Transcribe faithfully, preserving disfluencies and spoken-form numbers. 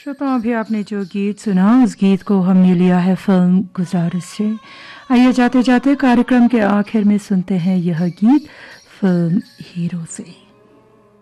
श्रोताओं, अभी आपने जो गीत सुना उस गीत को हमने लिया है फिल्म गुजारिश से। आइए जाते जाते कार्यक्रम के आखिर में सुनते हैं यह गीत फिल्म हीरो से।